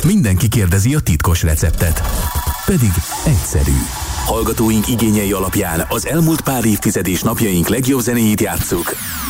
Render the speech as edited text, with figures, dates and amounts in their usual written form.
Mindenki kérdezi a titkos receptet. Pedig egyszerű. Hallgatóink igényei alapján az elmúlt pár évtized és napjaink legjobb zenéjét játsszuk